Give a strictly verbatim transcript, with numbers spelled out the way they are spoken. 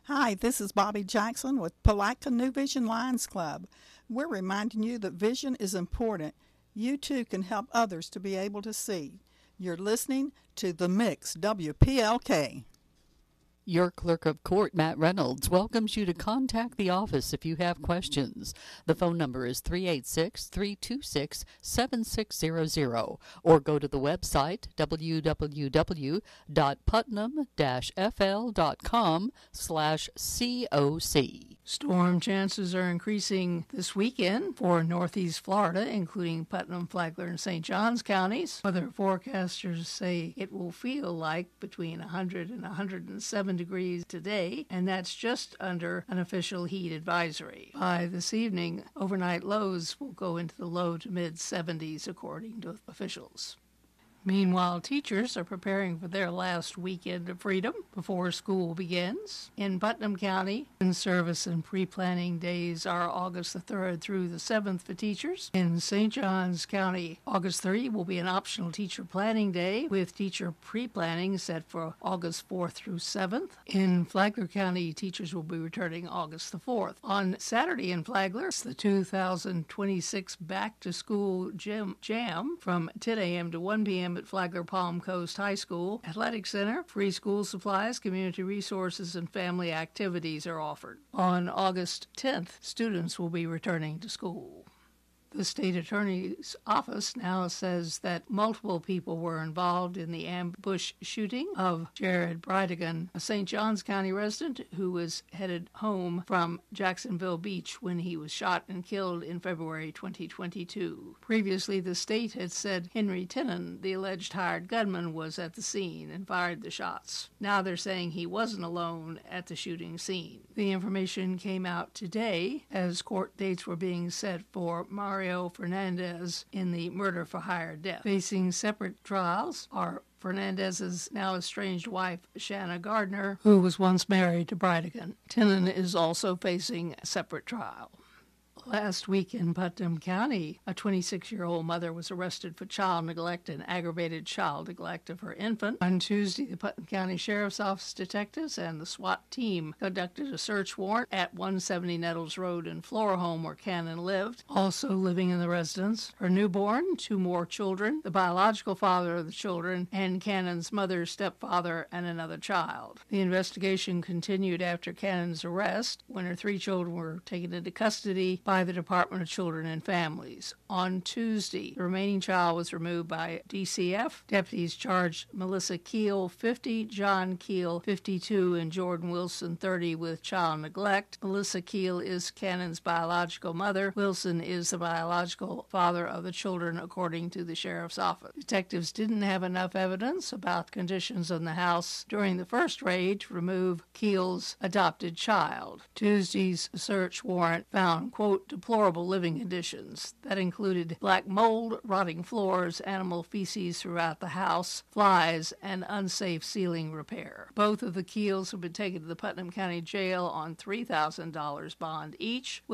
Hi, this is Bobby Jackson with Palatka New Vision Lions Club. We're reminding you that vision is important. You too can help others to be able to see. You're listening to The Mix, W P L K. Your clerk of court, Matt Reynolds, welcomes you to contact the office if you have questions. The phone number is three eight six, three two six, seven six zero zero or go to the website w w w dot putnam dash f l dot com slash C O C. Storm chances are increasing this weekend for northeast Florida, including Putnam, Flagler, and Saint Johns counties. Weather forecasters say it will feel like between one hundred and one hundred seven degrees today, and that's just under an official heat advisory. By this evening, overnight lows will go into the low to mid seventies, according to officials. Meanwhile, teachers are preparing for their last weekend of freedom before school begins. In Putnam County, in-service and pre-planning days are August the third through the seventh for teachers. In Saint Johns County, August third will be an optional teacher planning day, with teacher pre-planning set for August fourth through seventh. In Flagler County, teachers will be returning August the fourth. On Saturday in Flagler, it's the two thousand twenty-six Back-to-School Gym Jam from ten a.m. to one p.m. at Flagler Palm Coast High School Athletic Center. Free school supplies, community resources, and family activities are offered. On August tenth, students will be returning to school. The state attorney's office now says that multiple people were involved in the ambush shooting of Jared Bridegan, a Saint Johns County resident who was headed home from Jacksonville Beach when he was shot and killed in February twenty twenty-two. Previously, the state had said Henry Tinnen, the alleged hired gunman, was at the scene and fired the shots. Now they're saying he wasn't alone at the shooting scene. The information came out today as court dates were being set for Mario Fernandez in the murder-for-hire death. Facing separate trials are Fernandez's now estranged wife, Shanna Gardner, who was once married to Bridegan. Tinnen is also facing a separate trial. Last week in Putnam County, a twenty-six-year-old mother was arrested for child neglect and aggravated child neglect of her infant. On Tuesday, the Putnam County Sheriff's Office detectives and the SWAT team conducted a search warrant at one seventy Nettles Road in Flora Home, where Cannon lived. Also living in the residence, her newborn, two more children, the biological father of the children, and Cannon's mother, stepfather, and another child. The investigation continued after Cannon's arrest, when her three children were taken into custody by the Department of Children and Families. On Tuesday, the remaining child was removed by D C F. Deputies charged Melissa Keel, fifty, John Keel, fifty-two, and Jordan Wilson, thirty, with child neglect. Melissa Keel is Cannon's biological mother. Wilson is the biological father of the children, according to the Sheriff's Office. Detectives didn't have enough evidence about conditions in the house during the first raid to remove Keel's adopted child. Tuesday's search warrant found, quote, deplorable living conditions that included black mold, rotting floors, animal feces throughout the house, flies, and unsafe ceiling repair. Both of the Keels have been taken to the Putnam County Jail on three thousand dollars bond each.